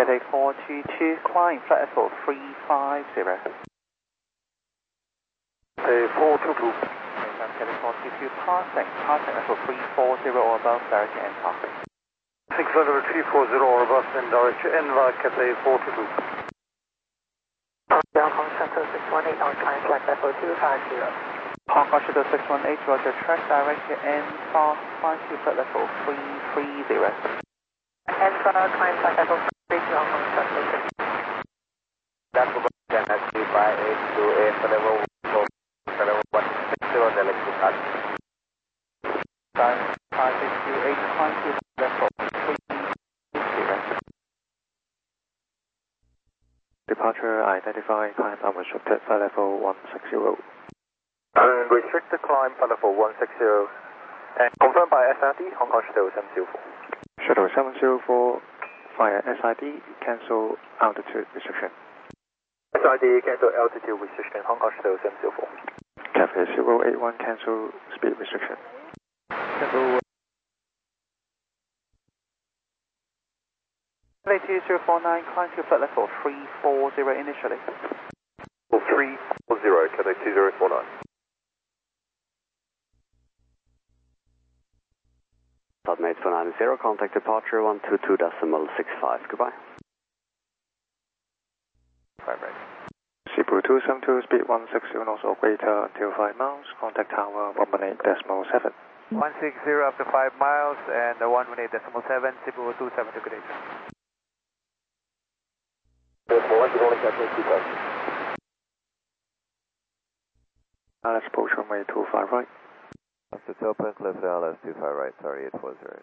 Cathay 422, climb flight level 350. Cathay 422. Cathay 422, passing level 340 or above, direct to N park. 6 level 340 or above, then direct to N via Cathay 422. Hong Kong Shuttle 618 on climb flight level 250. Hong Kong Shuttle 618, roger, track direct to N far 52, flight level 330. N far climb flight level 3 to Hong Kong Shuttle 618. That's for Galaxy 5828 for level 160, direct to start. 5628, climb to level 330. Departure identified, climb unrestricted, flight level 160. Restricted climb for level 160 and confirmed by SID, Hong Kong Shuttle 704. Shuttle 704 via SID, cancel altitude restriction. SID cancel altitude restriction, Hong Kong Shuttle 704. Cathay 081, cancel speed restriction. Cancel. Cathay 2049, climb to flight level 340 initially. 340, Cathay 2049. Submate 490, contact departure 122.65, goodbye. Right, right. Cebu 272, speed 160, also greater until 5 miles, contact tower 118.7. 160 up to 5 miles and 118.7, Cebu 272, good day. Let's approach runway 25 right. It's open, cliff LS 25 right, sorry, 840.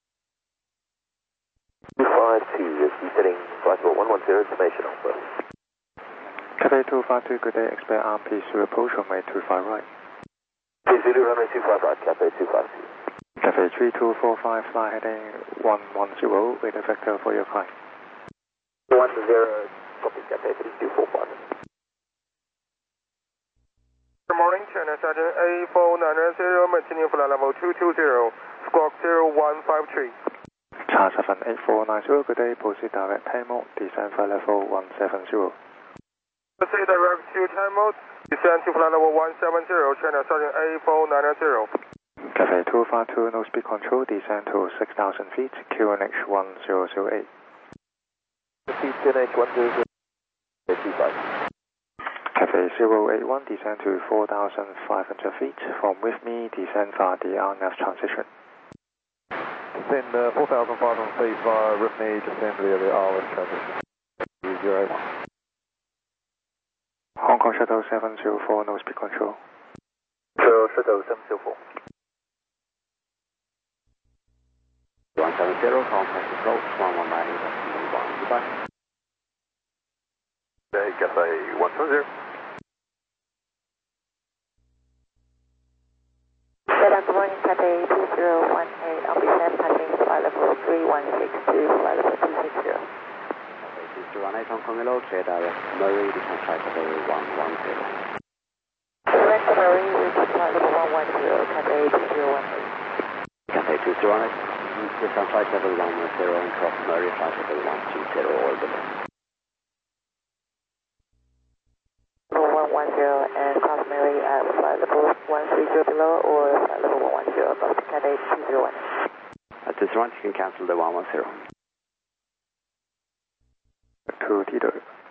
252, is setting flight level 110, information alpha. Cathay 252, good day, expect RP to approach runway 25 right. Zulu runway 25 right, Cathay 252. Cathay 3245, fly heading 110, with a vector for your climb. 10, copy, Cathay 3245. Good morning, China Sergeant A490, maintaining flight level 220, squawk 0153. Char 78490, good day, proceed direct time mode, descend flight level 170. Proceed direct to time mode, descend to flight level 170, China Sergeant A490. Cathay 252, no speed control, descend to 6,000 feet, QNH 1008. Proceed QNH 1008. Cathay 081, descend to 4,500 feet. From with me, descend via the RNF transition. Descend 4,500 feet via with me, descend via the RNF transition. 081. Hong Kong Shuttle 704, no speed control. Shuttle 704. 170, contact approach 119.1, goodbye. Cathay 120. Good morning, Cathay 2018, on descent passing flight level 3162, flight level 260. Cathay 218, Hong Kong Hello, clear direct Murray, descent flight level 110. Direct to Murray, reach flight level 110, Cathay 2018. Cathay 218, descent flight level 110 and cross Murray, flight level 120 or below. 110 and cross Murray at flight level 130 below or flight level 110 above Cathay 201. At this point, you can cancel the 110. To Tito.